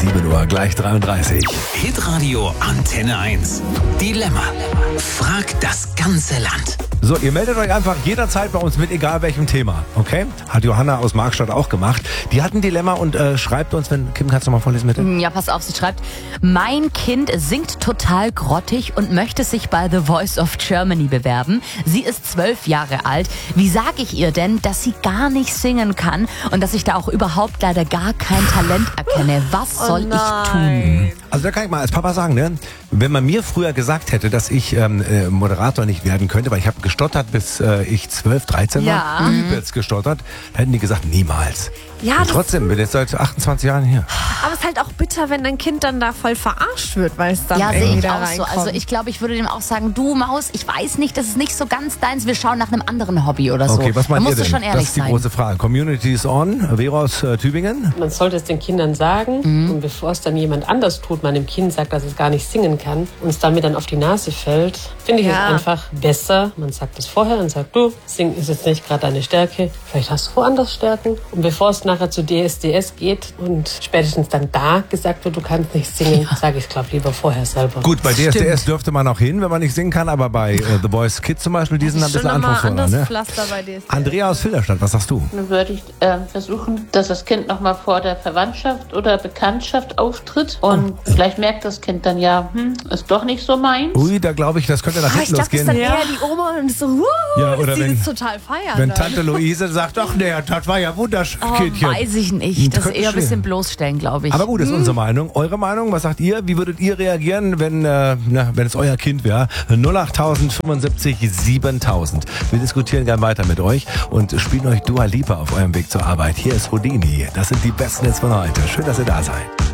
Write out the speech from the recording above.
7 Uhr, gleich 33. Hitradio Antenne 1. Dilemma. Frag das ganze Land. So, ihr meldet euch einfach jederzeit bei uns mit, egal welchem Thema, okay? Hat Johanna aus Markstadt auch gemacht. Die hat ein Dilemma und schreibt uns, wenn... Kim, kannst du mal vorlesen, bitte? Ja, pass auf, sie schreibt, mein Kind singt total grottig und möchte sich bei The Voice of Germany bewerben. Sie ist 12 Jahre alt. Wie sage ich ihr denn, dass sie gar nicht singen kann und dass ich da auch überhaupt leider gar kein Talent erkenne? Was soll ich tun? Also da kann ich mal als Papa sagen, ne? Wenn man mir früher gesagt hätte, dass ich Moderator nicht werden könnte, weil ich habe gestottert, bis ich 12, 13 war, übelst gestottert, da hätten die gesagt, niemals. Ja, und trotzdem, bin jetzt seit 28 Jahren hier. Aber es ist halt auch bitter, wenn dein Kind dann da voll verarscht wird, weil es dann Ja, sehe irgendwie ich da auch so. reinkommt. Also ich glaube, ich würde dem auch sagen, du Maus, ich weiß nicht, das ist nicht so ganz deins, wir schauen nach einem anderen Hobby oder so. Okay, was meint da ihr musst du denn? schon ehrlich Das ist die sein. große Frage. Community is on. Vero aus Tübingen. Man sollte es den Kindern sagen und bevor es dann jemand anders tut, man dem Kind sagt, dass es gar nicht singen kann und es damit dann auf die Nase fällt, finde ich es einfach besser. Man sagt es vorher und sagt, du, singen ist jetzt nicht gerade deine Stärke, vielleicht hast du woanders Stärken. Und bevor es nachher zu DSDS geht und spätestens dann da gesagt wird, du kannst nicht singen, sage ich, glaube lieber vorher selber. Gut, bei DSDS dürfte man auch hin, wenn man nicht singen kann, aber bei The Voice Kids zum Beispiel, die sind ein bisschen anspruchsvoller. Ne? Pflaster bei DSDS. Andrea aus Filderstadt, was sagst du? Dann würde ich versuchen, dass das Kind nochmal vor der Verwandtschaft oder Bekanntschaft auftritt und vielleicht merkt das Kind dann ist doch nicht so meins. Ui, da glaube ich, das könnte nach Ich hinten dachte, es ist losgehen. dann eher die Oma und ist so, Ja, oder die wenn- ist total feiern. Wenn dann. Tante Luise sagt, ach nee, das war ja wunderschön, Kindchen. Weiß ich nicht. Das ist Könnte eher ein bisschen schwer. bloßstellen, glaube ich. Aber gut, das ist unsere Meinung. Eure Meinung, was sagt ihr? Wie würdet ihr reagieren, wenn es euer Kind wäre? 08000 75 7000. Wir diskutieren gerne weiter mit euch und spielen euch Dua Lipa auf eurem Weg zur Arbeit. Hier ist Houdini. Das sind die besten Hits von heute. Schön, dass ihr da seid.